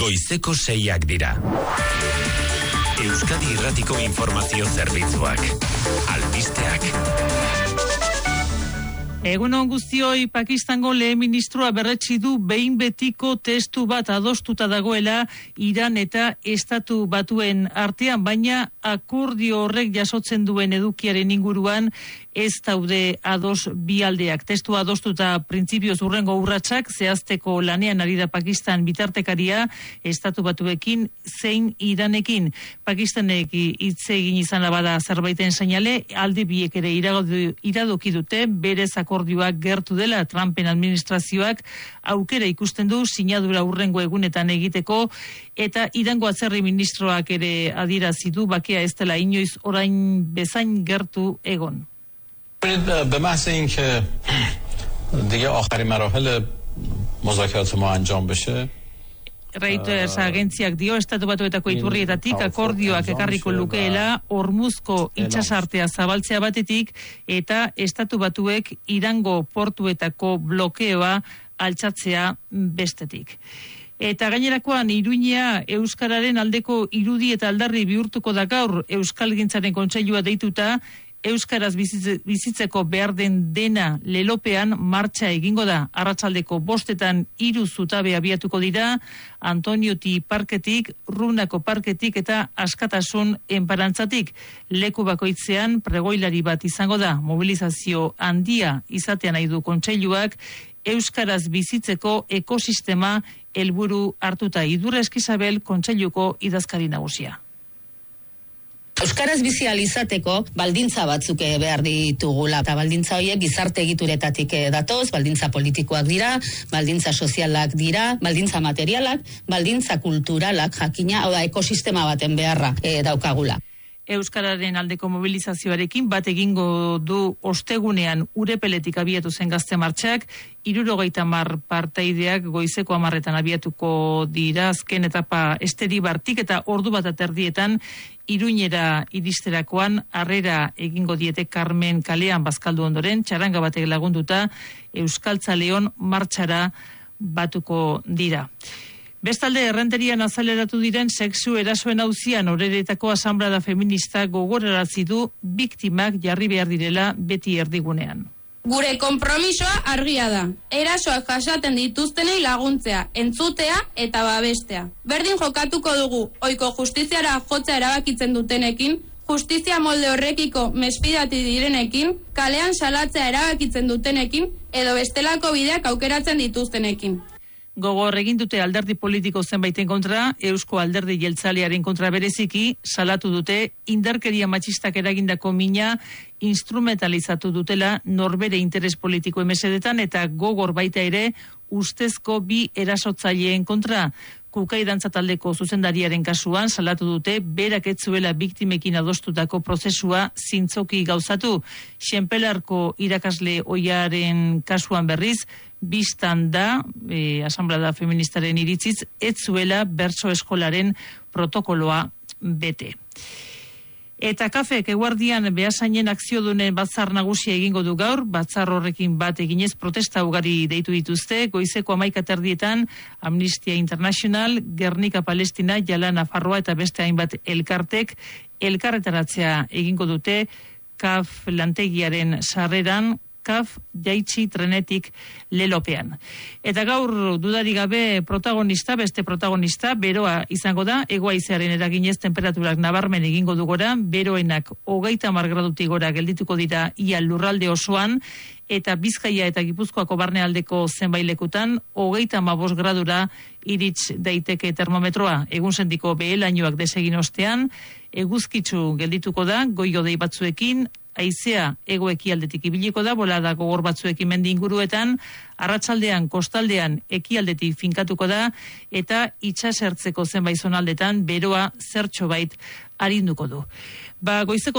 Goizeko 6 dira. Euskadi Irratiko Informazio Zerbitzuak. Albisteak. Egunon guztioi, Pakistango lehen ministroa berretsi du behin betiko testu bat adostuta dagoela Iran eta Estatu Batuen artean, baina akordio horrek jasotzen duen edukiaren inguruan ez daude ados bi aldeak. Testua adostuta printzipioz hurrengo urratsak zehazteko lanean ari da Pakistan bitartekaria Estatu Batuekin zein Iranekin. Pakistanek hitz egin izan bada zerbaiten seinale, alde biek ere iradoki dute berez akordioak gertu dela. Trumpen administrazioak aukera ikusten du sinadura hurrengo egunetan egiteko, eta Irango atzerri ministroak ere adierazi du bakea ez dela inoiz orain bezain gertu egon. به محض اینکه دیگه آخرین مراحل مذاکرات ما انجام بشه Reuters agentziak dio Estatu Batuetako iturrietatik akordioak ekarriko lukeela Hormuzko itsasartea zabaltzea batetik eta Estatu Batuek Irango portuetako blokeoa altxatzea bestetik. Eta gainerakoan Iruñea euskararen aldeko irudi eta aldarri bihurtuko da gaur. Euskalgintzaren kontseilua deituta euskaraz bizitzeko behar den dena lelopean martxa egingo da. Arratsaldeko 5 3 zutabe abiatuko dira, Antonioti parketik, Runako parketik eta Askatasun enparantzatik. Leku bakoitzean pregoilari bat izango da. Mobilizazio handia izatean nahi du kontseiluak euskaraz bizitzeko ekosistema helburu hartuta. Idurre Eskizabel kontseiluko idazkari nagusia. Euskaraz bizi alizateko baldintza batzuk behar ditugula, eta baldintza horiek gizarte egituretatik datoz, baldintza politikoak dira, baldintza sozialak dira, baldintza materialak, baldintza kulturalak jakina, hau da ekosistema baten beharra daukagula. Euskararen aldeko mobilizazioarekin bat egingo du ostegunean Urepeletik abiatu zen gazte martxak, 70 partaideak goizeko 10 abiatuko dira azken etapa Esteribartik eta ordu bat aterdietan Iruñera iristerakoan harrera egingo diete Carmen kalean bazkaldu ondoren, txaranga batek lagunduta Euskaltzaleon martxara batuko dira. Bestalde, errenterian azaleratu diren sexu erasoen auzian Oreretako asanblada feminista gogorarazi du biktimak jarri behar direla beti erdigunean. Gure konpromisoa argia da. Erasoak jasaten dituztenei laguntzea, entzutea eta babestea. Berdin jokatuko dugu ohiko justiziara jotzea erabakitzen dutenekin, justizia molde horrekiko mesfidati direnekin, kalean salatzea erabakitzen dutenekin edo bestelako bideak aukeratzen dituztenekin. Gogor egin dute alderdi politiko zenbaiten kontra, Eusko Alderdi Jeltzalearen kontra bereziki, salatu dute indarkeria matxistak eragindako mina instrumentalizatu dutela norbere interes politiko mesedetan, eta gogor baita ere ustezko bi erasotzaileen kontra. Kukai dantza taldeko zuzendariaren kasuan salatu dute berak ez zuela biktimekin adostutako prozesua zintzoki gauzatu. Xenpelarko irakasle oiaren kasuan berriz, bistan da, asanblada feministaren iritziz, ez zuela bertso eskolaren protokoloa bete. Eta kafek eguardian Beasainen akziodunen batzar nagusia egingo du gaur, batzar horrekin bat eginez protesta ugari deitu dituzte, goizeko 11 Amnistia International, Gernika Palestina, Jala Nafarroa eta beste hainbat elkartek elkarretaratzea egingo dute KAF lantegiaren sarreran, KAF jaitsi trenetik lelopean. Eta gaur dudari gabe beste protagonista, beroa izango da, hego-haizearen eraginez temperaturak nabarmen egingo du gora, beroenak 30 gradutik gora geldituko dira ia lurralde osoan, eta Bizkaia eta Gipuzkoako barnealdeko zenbait lekutan 35 gradura irits daiteke termometroa. Egunsendiko behelainoak desegin ostean, eguzkitsu geldituko da, goi-hodei batzuekin, haizea hego-ekialdetik ibiliko da, bolada gogor batzuekin mendi inguruetan, arratsaldean kostaldean ekialdetik finkatuko da, eta itsasertzeko zenbait zonaldetan beroa zertxobait arinduko du. Goizeko